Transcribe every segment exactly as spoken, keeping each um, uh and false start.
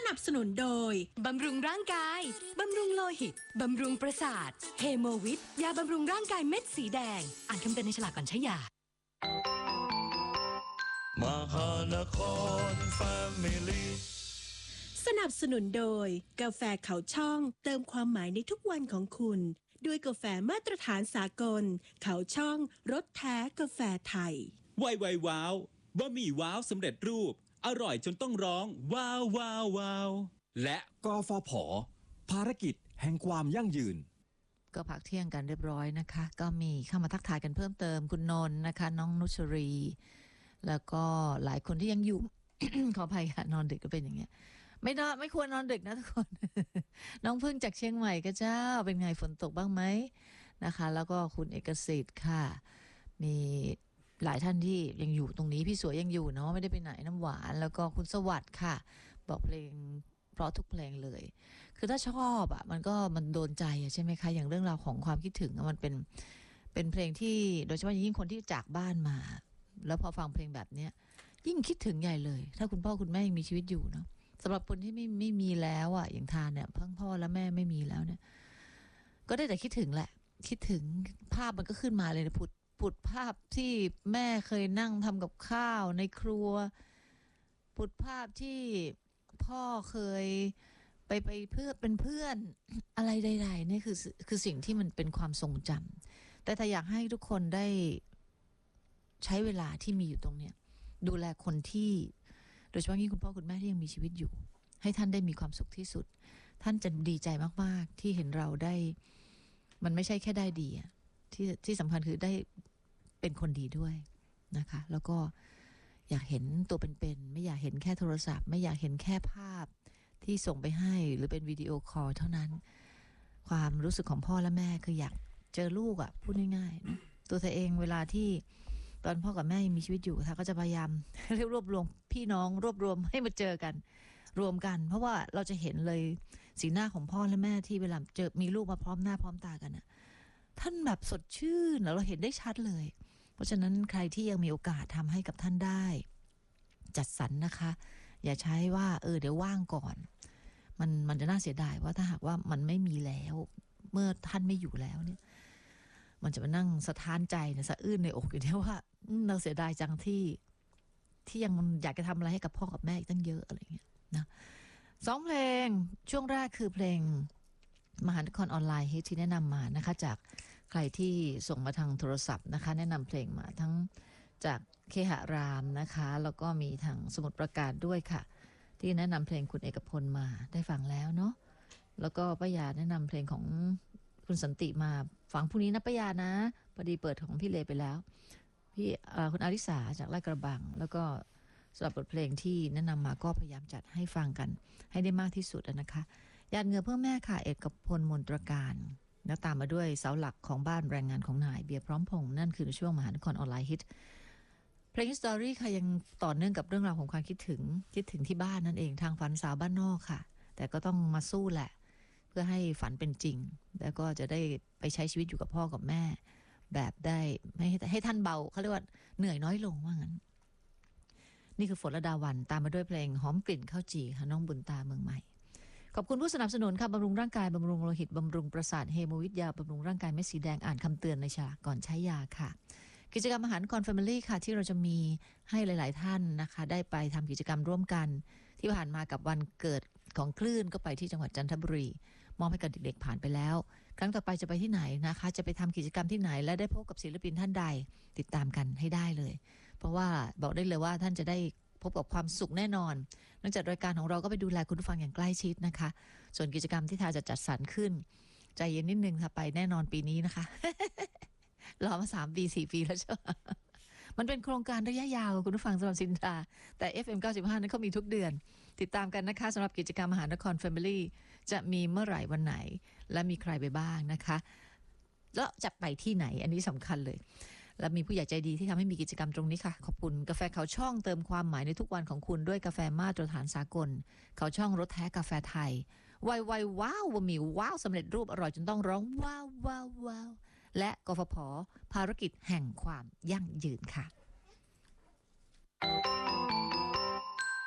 นับสนุนโดยบำรุงร่างกายบำรุงโลหิตบำรุงประสาทเฮโมวิทยาบำรุงร่างกายเม็ดสีแดงอ่านคำเตือนในฉลากก่อนใช้ยามหานครแฟมิลี่สนับสนุนโดยกาแฟเขาช่องเติมความหมายในทุกวันของคุณด้วยกาแฟมาตรฐานสากลเขาช่องรสแท้กาแฟไทยไวไวว้าวบะหมี่ว้าวสำเร็จรูปอร่อยจนต้องร้องว้าวว้าวว้าวและกฟผ.ภารกิจแห่งความยั่งยืนก็พักเที่ยงกันเรียบร้อยนะคะก็มีเข้ามาทักทายกันเพิ่มเติมคุณนนท์นะคะน้องนุชรีแล้วก็หลายคนที่ยังอยู่ ขออภัยค่ะนอนดึกก็เป็นอย่างเงี้ยไม่นอนไม่ควรนอนดึกนะทุกคน น้องพึ่งจากเชียงใหม่ก็เจ้าเป็นไงฝนตกบ้างไหมนะคะแล้วก็คุณเอกสิทธิ์ค่ะมีหลายท่านที่ยังอยู่ตรงนี้พี่สวยยังอยู่เนาะไม่ได้ไปไหนน้ำหวานแล้วก็คุณสวัสดิ์ค่ะบอกเพลงเพราะทุกเพลงเลยคือถ้าชอบอ่ะมันก็มันโดนใจใช่ไหมคะอย่างเรื่องราวของความคิดถึงมันเป็นเป็นเพลงที่โดยเฉพาะยิ่งคนที่จากบ้านมาแล้วพอฟังเพลงแบบเนี้ยยิ่งคิดถึงใหญ่เลยถ้าคุณพ่อคุณแม่ยังมีชีวิตอยู่เนาะสำหรับคนที่ไม่ไม่มีแล้วอ่ะอย่างทานเนี่ยเพิ่งพ่อและแม่ไม่มีแล้วเนี่ยก็ได้แต่คิดถึงแหละคิดถึงภาพมันก็ขึ้นมาเลยนะผุดผุดภาพที่แม่เคยนั่งทำกับข้าวในครัวผุดภาพที่พ่อเคยไปไปเพื่อเป็นเพื่อนอะไรใดๆนี่คือคือสิ่งที่มันเป็นความทรงจำแต่ถ้าอยากให้ทุกคนได้ใช้เวลาที่มีอยู่ตรงเนี้ยดูแลคนที่โดยเฉพาะยิ่งคุณพ่อคุณแม่ที่ยังมีชีวิตอยู่ให้ท่านได้มีความสุขที่สุดท่านจะดีใจมากๆที่เห็นเราได้มันไม่ใช่แค่ได้ดีอะที่ที่สำคัญคือได้เป็นคนดีด้วยนะคะแล้วก็อยากเห็นตัวเป็นๆไม่อยากเห็นแค่โทรศัพท์ไม่อยากเห็นแค่ภาพที่ส่งไปให้หรือเป็นวิดีโอคอลเท่านั้นความรู้สึกของพ่อและแม่คืออยากเจอลูกอ่ะพูดง่ายๆนะตัวเธอเองเวลาที่ตอนพ่อกับแม่ยังมีชีวิตอยู่ท่าก็จะพยายามเรียกรวบรวมพี่น้องรวบรวมให้มาเจอกันรวมกันเพราะว่าเราจะเห็นเลยสีหน้าของพ่อและแม่ที่เวลาเจอมีลูกมาพร้อมหน้าพร้อมตากันน่ะท่านแบบสดชื่นเราเห็นได้ชัดเลยเพราะฉะนั้นใครที่ยังมีโอกาสทำให้กับท่านได้จัดสรรนะคะอย่าใช้ว่าเออเดี๋ยวว่างก่อนมันมันจะน่าเสียดายว่าถ้าหากว่ามันไม่มีแล้วเมื่อท่านไม่อยู่แล้วเนี่ยมันจะมานั่งสะท้านใจเนี่ยสะอื้นในอกอยู่เนี่ยว่าเราเสียดายจังที่ที่ยังอยากจะทำอะไรให้กับพ่อกับแม่อีกตั้งเยอะอะไรเงี้ยนะสองเพลงช่วงแรกคือเพลงมหานครออนไลน์ที่แนะนำมานะคะจากใครที่ส่งมาทางโทรศัพท์นะคะแนะนำเพลงมาทั้งจากเคหรามนะคะแล้วก็มีทางสมุทรปราการด้วยค่ะที่แนะนำเพลงคุณเอกพลมาได้ฟังแล้วเนาะแล้วก็ป้ายาแนะนำเพลงของคุณสันติมาฟังพรุ่งนี้นะป้ายานะพอดีเปิดของพี่เลไปแล้วพี่คุณอาริสาจากลาดกระบังแล้วก็สำหรับบทเพลงที่แนะนำมาก็พยายามจัดให้ฟังกันให้ได้มากที่สุดนะคะหยาดเหงื่อเพื่อแม่ค่ะเอกพลมนตรการแล้วตามมาด้วยเสาหลักของบ้านแรงงานของนายเบียร์พร้อมพงษ์นั่นคือในช่วงมหานครออนไลน์ฮิตเพลงสตอรี่ค่ะยังต่อเนื่องกับเรื่องราวของความคิดถึงคิดถึงที่บ้านนั่นเองทางฝันสาวบ้านนอกค่ะแต่ก็ต้องมาสู้แหละเพื่อให้ฝันเป็นจริงแล้วก็จะได้ไปใช้ชีวิตอยู่กับพ่อกับแม่แบบได้ไม่ให้ให้ท่านเบาเขาเรียกว่าเหนื่อยน้อยลงว่างั้นนี่คือฝนระดาวันตามมาด้วยเพลงหอมกลิ่นข้าวจี่ค่ะน้องบุญตาเมืองใหม่ขอบคุณผู้สนับสนุนค่ะบำรุงร่างกายบำรุงโลหิตบำรุงประสาทเฮโมวิทยาบำรุงร่างกายเม็ดสีแดงอ่านคำเตือนในฉลากก่อนใช้ยาค่ะกิจกรรมอาหารคอนแฟมิลี่ค่ะที่เราจะมีให้หลายๆท่านนะคะได้ไปทำกิจกรรมร่วมกันที่ผ่านมากับวันเกิดของคลื่นก็ไปที่จังหวัดจันทบุรีมอบให้กับเด็กๆผ่านไปแล้วครั้งต่อไปจะไปที่ไหนนะคะจะไปทำกิจกรรมที่ไหนและได้พบกับศิลปินท่านใดติดตามกันให้ได้เลยเพราะว่าบอกได้เลยว่าท่านจะได้พบกับความสุขแน่นอนเนื่องจากรายการของเราก็ไปดูแลคุณผู้ฟังอย่างใกล้ชิดนะคะส่วนกิจกรรมที่ทาจะจัดสรรขึ้นใจเย็นนิดนึงค่ะไปแน่นอนปีนี้นะคะ รอมาสามปีสี่ปีแล้วใช่ไหมมันเป็นโครงการระยะยาวคุณผู้ฟังสำหรับซินทราแต่ เอฟ เอ็ม เก้าสิบห้า นั้นเขามีทุกเดือนติดตามกันนะคะสำหรับกิจกรรมมหานคร Family จะมีเมื่อไหร่วันไหนและมีใครไปบ้างนะคะแล้วจะไปที่ไหนอันนี้สำคัญเลยและมีผู้ใหญ่ใจดีที่ทำให้มีกิจกรรมตรงนี้ค่ะขอบคุณกาแฟเขาช่องเติมความหมายในทุกวันของคุณด้วยกาแฟมาตรฐานสากลเขาช่องรสแท้กาแฟไทยไวไวว้าวบะหมี่ว้าวสำเร็จรูปอร่อยจนต้องร้องว้าวว้าวว้าวและกฟผ.ภารกิจแห่งความยั่งยืนค่ะ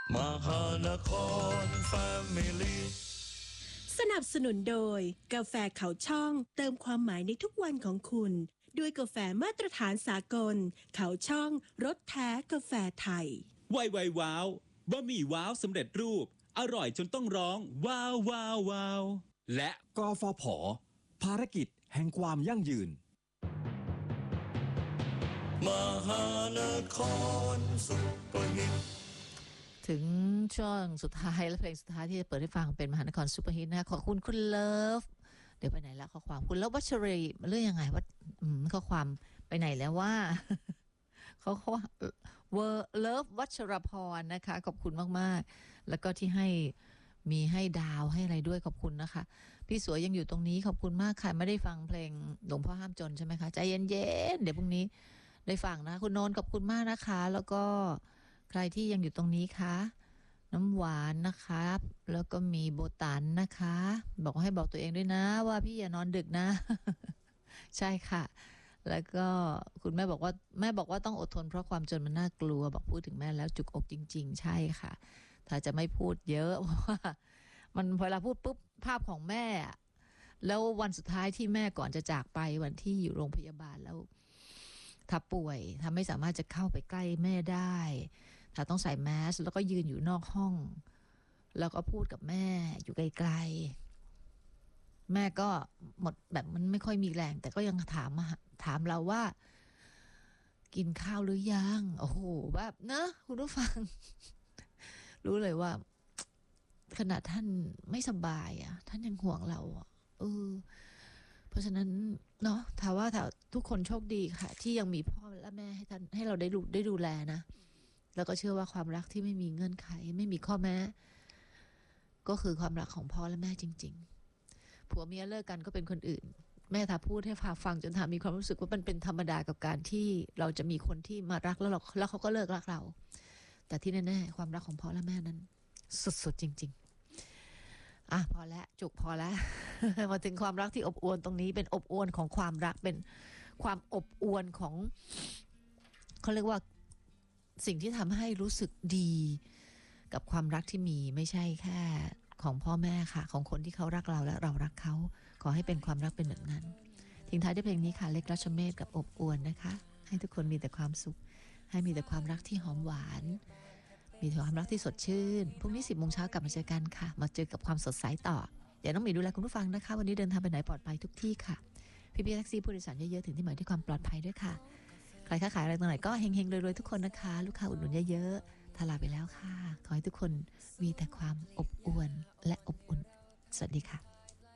มหานครแฟมิลี่สนับสนุนโดยกาแฟเขาช่องเติมความหมายในทุกวันของคุณ ด้วยกาแฟมาตรฐานสากล เขาช่องรสแท้กาแฟไทยไวไวว้าวบะหมี่ว้าวสำเร็จรูป อร่อยจนต้องร้อง ว้าวว้าวว้าวและกฟผ ภารกิจแห่งความยั่งยืนมหานครซุปเปอร์ฮิตถึงช่วงสุดท้ายและเพลงสุดท้ายที่จะเปิดให้ฟังเป็นมหานครซูเปอร์ฮิตนะคะขอบคุณคุณเลิฟเดี๋ยวไปไหนแล้วข้อความคุณเลิฟวัชรีเรื่องยังไงว่าอืมข้อความไปไหนแล้วว่า เขาเขาเวอร์เลิฟวัชรพรนะคะขอบคุณมากๆแล้วก็ที่ให้มีให้ดาวให้อะไรด้วยขอบคุณนะคะพี่สวยยังอยู่ตรงนี้ขอบคุณมากค่ะไม่ได้ฟังเพลงหลวงพ่อห้ามจนใช่ไหมคะใจเย็นๆเดี๋ยวพรุ่งนี้ได้ฟังนะคุณโนนขอบคุณมากนะคะแล้วก็ใครที่ยังอยู่ตรงนี้คะน้ำหวานนะคะแล้วก็มีโบตันนะคะบอกให้บอกตัวเองด้วยนะว่าพี่อย่านอนดึกนะ ใช่ค่ะแล้วก็คุณแม่บอกว่าแม่บอกว่าต้องอดทนเพราะความจนมันน่ากลัวบอกพูดถึงแม่แล้วจุกอกจริงๆใช่ค่ะถ้าจะไม่พูดเยอะเพราะว่ามันเวลาพูดปุ๊บภาพของแม่แล้ววันสุดท้ายที่แม่ก่อนจะจากไปวันที่อยู่โรงพยาบาลแล้วถ้าป่วยถ้าไม่สามารถจะเข้าไปใกล้แม่ได้ถ้าต้องใส่แมสแล้วก็ยืนอยู่นอกห้องแล้วก็พูดกับแม่อยู่ไกลๆแม่ก็หมดแบบมันไม่ค่อยมีแรงแต่ก็ยังถามมาถามเราว่ากินข้าวหรือยังโอ้โหแบบนะคุณผู้ฟัง รู้เลยว่าขณะท่านไม่สบายอ่ะท่านยังห่วงเราอ่ะเออเพราะฉะนั้นเนาะถ้าว่าถ้าทุกคนโชคดีค่ะที่ยังมีพ่อและแม่ให้ท่านให้เราได้ดูได้ดูแลนะแล้วก็เชื่อว่าความรักที่ไม่มีเงื่อนไขไม่มีข้อแม้ก็คือความรักของพ่อและแม่จริงๆผัวเมียเลิกกันก็เป็นคนอื่นแม่ทาพูดให้ฟังจนทามีความรู้สึกว่ามันเป็นธรรมดากับการที่เราจะมีคนที่มารักแล้วเราแล้วเขาก็เลิกรักเราแต่ที่แน่ๆความรักของพ่อและแม่นั้นสุดๆจริงๆอ่ะพอแล้วจุกพอแล้ว มาถึงความรักที่อบอวลตรงนี้เป็นอบอวลของความรักเป็นความอบอวลของเขาเรียกว่าสิ่งที่ทำให้รู้สึกดีกับความรักที่มีไม่ใช่แค่ของพ่อแม่ค่ะของคนที่เขารักเราและเรารักเขาขอให้เป็นความรักเป็นแบบนั้นทิ้งท้ายด้วยเพลงนี้ค่ะเล็กรัชเมธกับอบอวลนะคะให้ทุกคนมีแต่ความสุขให้มีแต่ความรักที่หอมหวานมีแต่ความรักที่สดชื่นพรุ่งนี้สิบโมงเช้ากลับมาเจอกันค่ะมาเจอกับความสดใสต่อเดี๋ยวน้องหมีดูแลคุณผู้ฟังนะคะวันนี้เดินทางไปไหนปลอดภัยทุกที่ค่ะพี่พี่แท็กซี่ผู้โดยสารเยอะๆถึงที่หมายด้วยความปลอดภัยด้วยค่ะใครค้าขายอะไรตรงไหนก็เฮงๆรวยๆทุกคนนะคะลูกค้าอุดหนุนเยอะๆทลาไปแล้วค่ะขอให้ทุกคนมีแต่ความอบอวลและอบอุ่นสวัสดีค่ะ